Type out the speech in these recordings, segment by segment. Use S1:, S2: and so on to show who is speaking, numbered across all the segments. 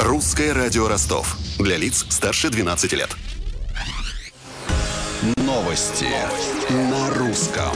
S1: Русское радио Ростов. Для лиц старше 12 лет. Новости на русском.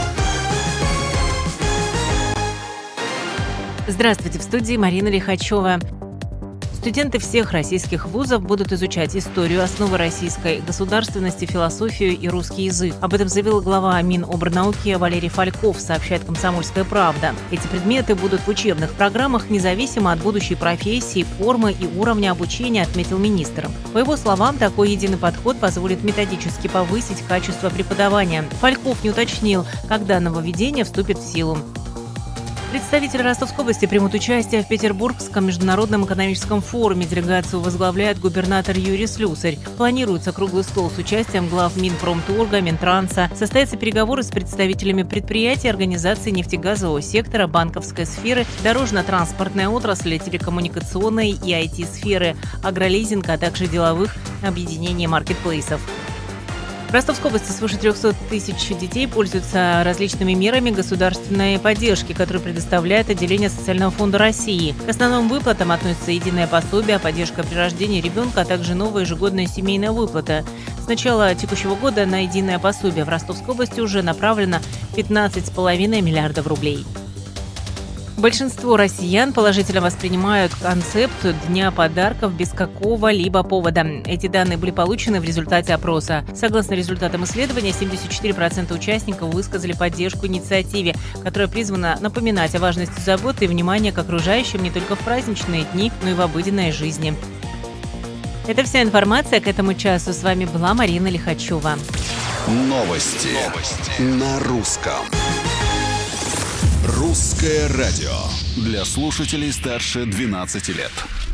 S2: Здравствуйте, в студии Марина Лихачева. Студенты всех российских вузов будут изучать историю, основы российской государственности, философию и русский язык. Об этом заявил глава Минобрнауки Валерий Фальков, сообщает «Комсомольская правда». Эти предметы будут в учебных программах независимо от будущей профессии, формы и уровня обучения, отметил министр. По его словам, такой единый подход позволит методически повысить качество преподавания. Фальков не уточнил, когда нововведение вступит в силу. Представители Ростовской области примут участие в Петербургском международном экономическом форуме. Делегацию возглавляет губернатор Юрий Слюсарь. Планируется круглый стол с участием глав Минпромторга, Минтранса. Состоятся переговоры с представителями предприятий, организаций нефтегазового сектора, банковской сферы, дорожно-транспортной отрасли, телекоммуникационной и IT-сферы, агролизинг, а также деловых объединений маркетплейсов. В Ростовской области свыше 300 тысяч детей пользуются различными мерами государственной поддержки, которые предоставляет отделение Социального фонда России. К основным выплатам относятся единое пособие, поддержка при рождении ребенка, а также новая ежегодная семейная выплата. С начала текущего года на единое пособие в Ростовской области уже направлено 15,5 миллиардов рублей. Большинство россиян положительно воспринимают концепцию Дня подарков без какого-либо повода. Эти данные были получены в результате опроса. Согласно результатам исследования, 74% участников высказали поддержку инициативе, которая призвана напоминать о важности заботы и внимания к окружающим не только в праздничные дни, но и в обыденной жизни. Это вся информация к этому часу. С вами была Марина Лихачева.
S1: Новости на русском. Русское радио для слушателей старше 12 лет.